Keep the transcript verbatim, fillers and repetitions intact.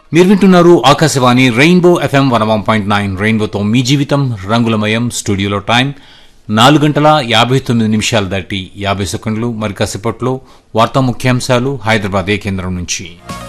మీరు వింటున్నారు Akashvani rainbow FM one one point nine. రెయిన్బోతో మీ జీవితం రంగులమయం. స్టూడియోలో టైం నాలుగు గంటల యాభై తొమ్మిది నిమిషాలు దాటి యాభై సెకండ్లు. మరి కాసేపట్లో వార్తా ముఖ్యాంశాలు హైదరాబాద్ ఏ కేంద్రం నుంచి.